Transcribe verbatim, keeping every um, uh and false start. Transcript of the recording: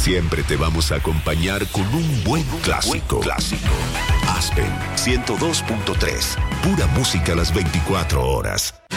siempre te vamos a acompañar con un buen clásico. Buen clásico. Aspen ciento dos punto tres. Pura música a las veinticuatro horas.